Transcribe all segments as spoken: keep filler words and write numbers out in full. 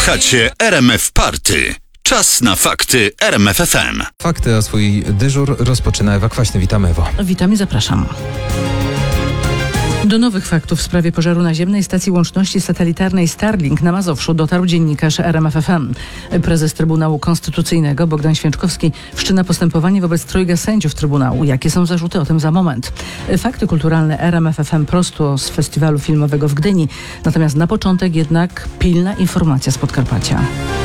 Słuchacie R M F Party. Czas na fakty R M F F M. Fakty, a swój dyżur rozpoczyna Ewa Kwaśny. Witam, Ewo. Witam i zapraszam. Do nowych faktów w sprawie pożaru naziemnej stacji łączności satelitarnej Starlink na Mazowszu dotarł dziennikarz R M F F M. Prezes Trybunału Konstytucyjnego Bogdan Święczkowski wszczyna postępowanie wobec trojga sędziów Trybunału. Jakie są zarzuty? O tym za moment. Fakty kulturalne R M F F M prosto z festiwalu filmowego w Gdyni. Natomiast na początek jednak pilna informacja z Podkarpacia.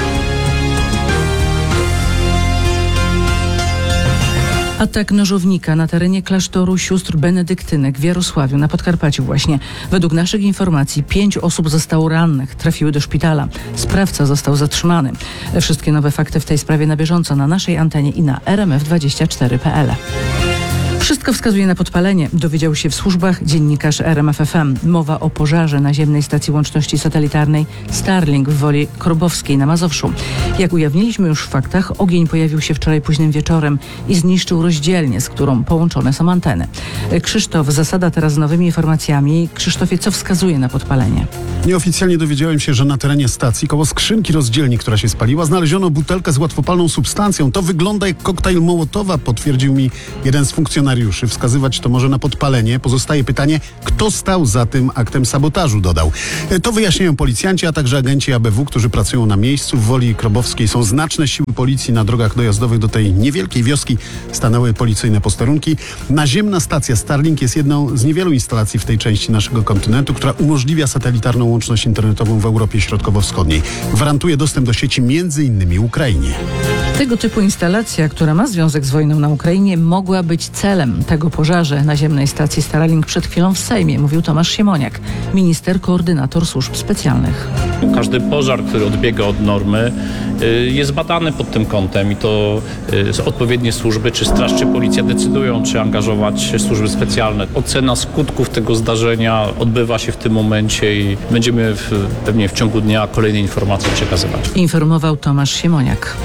Atak nożownika na terenie klasztoru sióstr benedyktynek w Jarosławiu na Podkarpaciu właśnie. Według naszych informacji pięć osób zostało rannych, trafiły do szpitala. Sprawca został zatrzymany. Wszystkie nowe fakty w tej sprawie na bieżąco na naszej antenie i na r m f dwadzieścia cztery kropka p l. Wszystko wskazuje na podpalenie, dowiedział się w służbach dziennikarz R M F F M. Mowa o pożarze naziemnej stacji łączności satelitarnej Starlink w Woli Korbowskiej na Mazowszu. Jak ujawniliśmy już w faktach, ogień pojawił się wczoraj późnym wieczorem i zniszczył rozdzielnię, z którą połączone są anteny. Krzysztof Zasada teraz z nowymi informacjami. Krzysztofie, co wskazuje na podpalenie? Nieoficjalnie dowiedziałem się, że na terenie stacji koło skrzynki rozdzielni, która się spaliła, znaleziono butelkę z łatwopalną substancją. To wygląda jak koktajl Mołotowa, potwierdził mi jeden z funkcjonariuszy. Wskazywać to może na podpalenie. Pozostaje pytanie, kto stał za tym aktem sabotażu, dodał. To wyjaśniają policjanci, a także agenci A B W, którzy pracują na miejscu. W Woli Krobowskiej są znaczne siły policji. Na drogach dojazdowych do tej niewielkiej wioski stanęły policyjne posterunki. Naziemna stacja Starlink jest jedną z niewielu instalacji w tej części naszego kontynentu, która umożliwia satelitarną łączność internetową w Europie Środkowo-Wschodniej. Gwarantuje dostęp do sieci między innymi Ukrainie. Tego typu instalacja, która ma związek z wojną na Ukrainie, mogła być celem tego pożarze naziemnej stacji Starlink przed chwilą w Sejmie, mówił Tomasz Siemoniak, minister koordynator służb specjalnych. Każdy pożar, który odbiega od normy, jest badany pod tym kątem i to odpowiednie służby, czy straż, czy policja decydują, czy angażować służby specjalne. Ocena skutków tego zdarzenia odbywa się w tym momencie i będziemy w, pewnie w ciągu dnia kolejne informacje przekazywać. Informował Tomasz Siemoniak.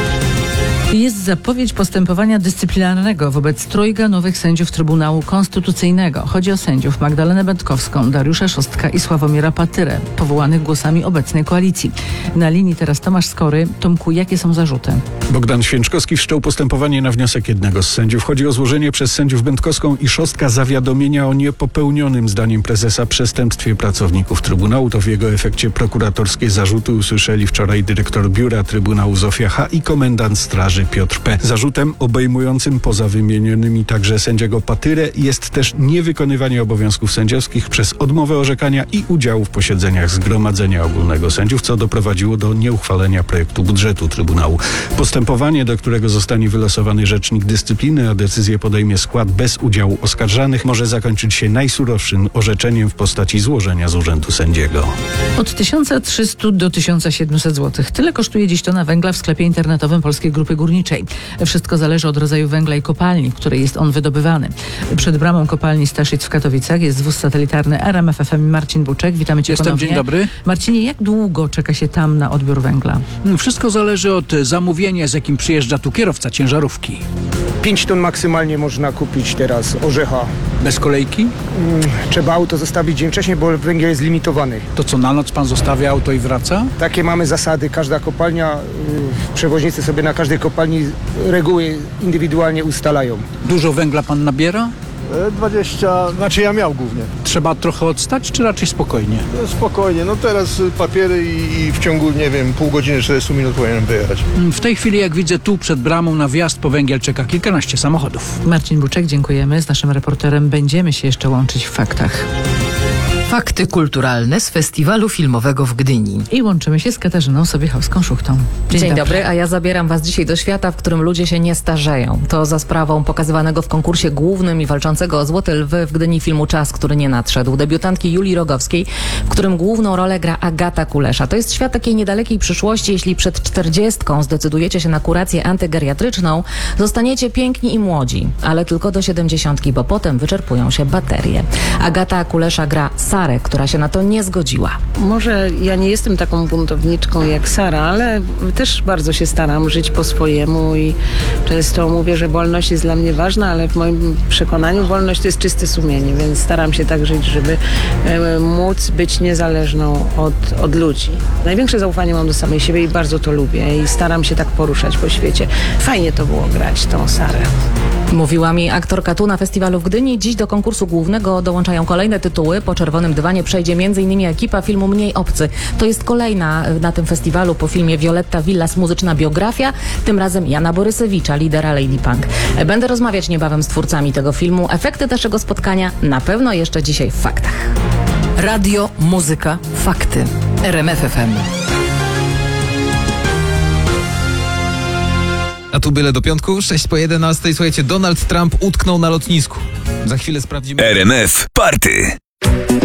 Jest zapowiedź postępowania dyscyplinarnego wobec trojga nowych sędziów Trybunału Konstytucyjnego. Chodzi o sędziów Magdalenę Będkowską, Dariusza Szostka i Sławomira Patyrę, powołanych głosami obecnej koalicji. Na linii teraz Tomasz Skory. Tomku, jakie są zarzuty? Bogdan Święczkowski wszczął postępowanie na wniosek jednego z sędziów. Chodzi o złożenie przez sędziów Będkowską i Szostka zawiadomienia o niepopełnionym zdaniem prezesa przestępstwie pracowników Trybunału. To w jego efekcie prokuratorskie zarzuty usłyszeli wczoraj dyrektor biura Trybunału Zofia H. i komendant straży Piotr P. Zarzutem obejmującym poza wymienionymi także sędziego Patyrę jest też niewykonywanie obowiązków sędziowskich przez odmowę orzekania i udziału w posiedzeniach Zgromadzenia Ogólnego Sędziów, co doprowadziło do nieuchwalenia projektu budżetu Trybunału. Postępowanie, do którego zostanie wylosowany rzecznik dyscypliny, a decyzję podejmie skład bez udziału oskarżanych, może zakończyć się najsurowszym orzeczeniem w postaci złożenia z urzędu sędziego. Od tysiąc trzysta do tysiąc siedemset złotych. Tyle kosztuje dziś tona węgla w sklepie internetowym Polskiej Grupy Górniczej. Wszystko zależy od rodzaju węgla i kopalni, w której jest on wydobywany. Przed bramą kopalni Staszic w Katowicach jest wóz satelitarny R M F F M Marcin Buczek. Witamy Cię Jestem, ponownie. dzień dobry. Marcinie, jak długo czeka się tam na odbiór węgla? Wszystko zależy od zamówienia, z jakim przyjeżdża tu kierowca ciężarówki. pięć ton maksymalnie można kupić teraz orzecha. Bez kolejki? Trzeba auto zostawić dzień wcześniej, bo węgiel jest limitowany. To co, na noc pan zostawia auto i wraca? Takie mamy zasady. Każda kopalnia, przewoźnicy sobie na każdej kopalni reguły indywidualnie ustalają. Dużo węgla pan nabiera? dwadzieścia, znaczy ja miał głównie. Trzeba trochę odstać, czy raczej spokojnie? Spokojnie, no teraz papiery i, i w ciągu, nie wiem, pół godziny, czterdzieści minut powinienem wyjechać. W tej chwili, jak widzę, tu przed bramą na wjazd po węgiel czeka kilkanaście samochodów. Marcin Buczek, dziękujemy. Z naszym reporterem będziemy się jeszcze łączyć w faktach. Fakty kulturalne z festiwalu filmowego w Gdyni. I łączymy się z Katarzyną Sobiechowską-Szuchtą. Dzień, Dzień dobry. dobry, a ja zabieram was dzisiaj do świata, w którym ludzie się nie starzeją. To za sprawą pokazywanego w konkursie głównym i walczącego o Złote Lwy w Gdyni filmu Czas, który nie nadszedł. Debiutantki Julii Rogowskiej, w którym główną rolę gra Agata Kulesza. To jest świat takiej niedalekiej przyszłości. Jeśli przed czterdziestką zdecydujecie się na kurację antygeriatryczną, zostaniecie piękni i młodzi, ale tylko do siedemdziesiątki, bo potem wyczerpują się baterie. Agata Kulesza gra Sarę, Sarę, która się na to nie zgodziła. Może ja nie jestem taką buntowniczką jak Sara, ale też bardzo się staram żyć po swojemu i często mówię, że wolność jest dla mnie ważna, ale w moim przekonaniu wolność to jest czyste sumienie, więc staram się tak żyć, żeby e, móc być niezależną od, od ludzi. Największe zaufanie mam do samej siebie i bardzo to lubię i staram się tak poruszać po świecie. Fajnie to było grać tą Sarę. Mówiła mi aktorka tu na festiwalu w Gdyni. Dziś do konkursu głównego dołączają kolejne tytuły. Po Czerwonym Dywanie przejdzie m.in. ekipa filmu Mniej obcy. To jest kolejna na tym festiwalu po filmie Violetta Villas muzyczna biografia, tym razem Jana Borysewicza, lidera Lady Punk. Będę rozmawiać niebawem z twórcami tego filmu. Efekty naszego spotkania na pewno jeszcze dzisiaj w Faktach. Radio, muzyka, fakty. R M F F M. A tu byle do piątku, sześć po jedenastej. Słuchajcie, Donald Trump utknął na lotnisku. Za chwilę sprawdzimy... R M F Party.